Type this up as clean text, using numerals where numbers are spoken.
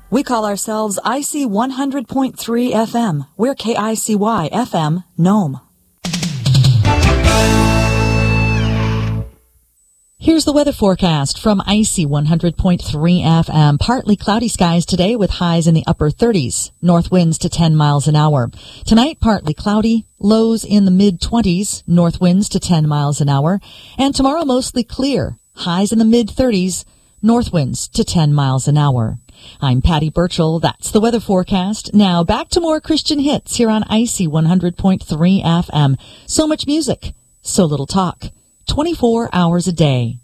We call ourselves IC 100.3 FM. We're KICY FM, Nome. Here's the weather forecast from IC 100.3 FM. Partly cloudy skies today with highs in the upper 30s. North winds to 10 miles an hour. Tonight, partly cloudy. Lows in the mid-20s. North winds to 10 miles an hour. And tomorrow, mostly clear. Highs in the mid-30s. North winds to 10 miles an hour. I'm Patty Burchell. That's the weather forecast. Now back to more Christian hits here on IC 100.3 FM. So much music, so little talk. 24 hours a day.